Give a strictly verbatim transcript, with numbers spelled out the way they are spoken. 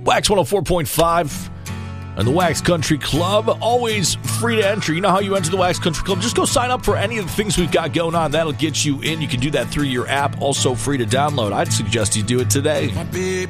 Wax one oh four point five and the Wax Country Club, always free to enter. You know how you enter the Wax Country Club? Just go sign up for any of the things we've got going on. That'll get you in. You can do that through your app, also free to download. I'd suggest you do it today. My baby